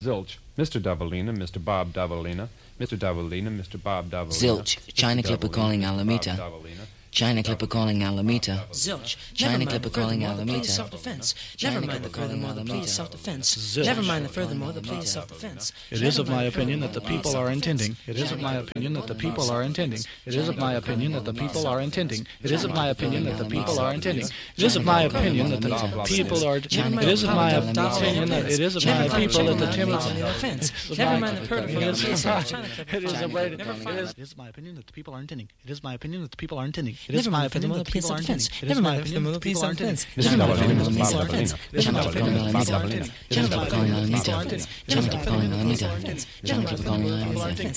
Zilch, Mr. Davalina, Mr. Bob Davalina, Mr. Davalina, Mr. Bob Davalina. Zilch, China Clipper calling Alameda. China Clipper calling Alameda. Zilch, China Clipper calling Alameda. Self-defense. Never mind the furthermore the plea is self-defense. Never mind the furthermore the plea is self-defense. It is of my opinion that the people are intending. It is of my opinion that the people are intending. It is of my opinion that the people are intending. It is of my opinion that the people are intending. It is of my opinion that the people are. It is of my opinion that it is of my people that the Timothy. Never mind the furthermore the plea is It is of my opinion that the people are intending. It is my opinion that the people are intending. It is my opinion that the people are intending. It is my opinion that the people are intending. Mr. Davalina, Mr. Bob Davalina. China Clipper calling Alameda. China Clipper calling Alameda. China Clipper calling Alameda. China Clipper calling Alameda.